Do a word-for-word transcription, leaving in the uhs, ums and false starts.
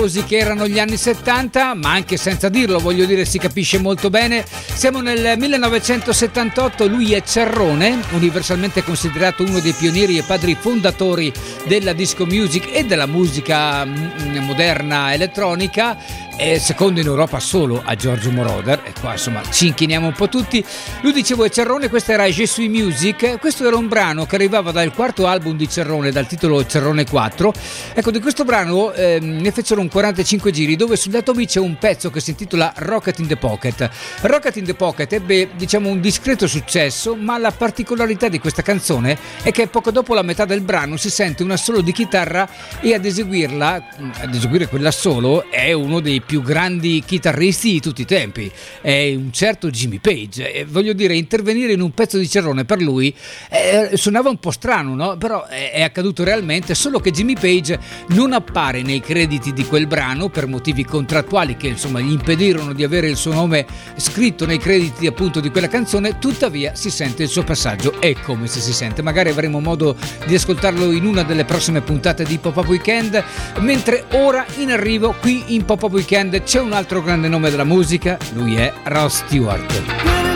Che erano gli anni settanta, ma anche senza dirlo, voglio dire, si capisce molto bene. Siamo nel millenovecentosettantotto, lui è Cerrone, universalmente considerato uno dei pionieri e padri fondatori della disco music e della musica moderna elettronica, e secondo in Europa solo a Giorgio Moroder, e qua insomma ci inchiniamo un po' tutti. Lui, dicevo, è Cerrone, questa era Je suis music, questo era un brano che arrivava dal quarto album di Cerrone, dal titolo Cerrone quattro. Ecco, di questo brano eh, ne fecero un quarantacinque giri, dove sul lato B c'è un pezzo che si intitola Rocket in the Pocket. Rocket in the Pocket ebbe, diciamo, un discreto successo, ma la particolarità di questa canzone è che poco dopo la metà del brano si sente un assolo di chitarra, e ad eseguirla, ad eseguire quell'assolo, è uno dei più grandi chitarristi di tutti i tempi, è un certo Jimmy Page. E voglio dire, intervenire in un pezzo di Cerrone per lui eh, suonava un po' strano, no? Però è, è accaduto realmente, solo che Jimmy Page non appare nei crediti di quel brano per motivi contrattuali che insomma gli impedirono di avere il suo nome scritto nei crediti appunto di quella canzone. Tuttavia si sente il suo passaggio, e come se si sente, magari avremo modo di ascoltarlo in una delle prossime puntate di Pop-Up Weekend. Mentre ora in arrivo qui in Pop-Up Weekend c'è un altro grande nome della musica, lui è Rod Stewart.